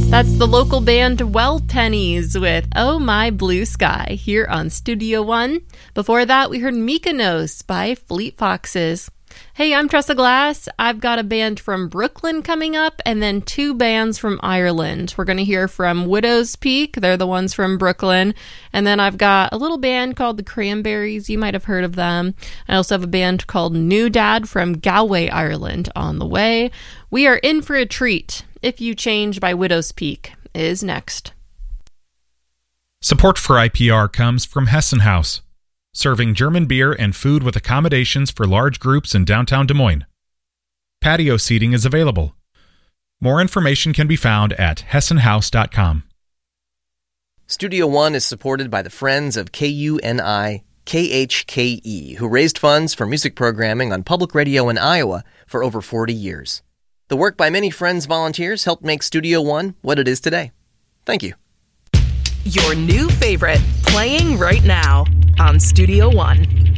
That's the local band Well Pennies with Oh My Blue Sky here on Studio One. Before that, we heard Mykonos by Fleet Foxes. Hey, I'm Tressa Glass. I've got a band from Brooklyn coming up and then two bands from Ireland. We're going to hear from Widow's Peak. They're the ones from Brooklyn. And then I've got a little band called the Cranberries. You might have heard of them. I also have a band called New Dad from Galway, Ireland on the way. We are in for a treat. If You Change by Widow's Peak is next. Support for IPR comes from Hessen House, serving German beer and food with accommodations for large groups in downtown Des Moines. Patio seating is available. More information can be found at hessenhouse.com. Studio One is supported by the Friends of KUNI KHKE, who raised funds for music programming on public radio in Iowa for over 40 years. The work by many Friends volunteers helped make Studio One what it is today. Thank you. Your new favorite, playing right now on Studio One.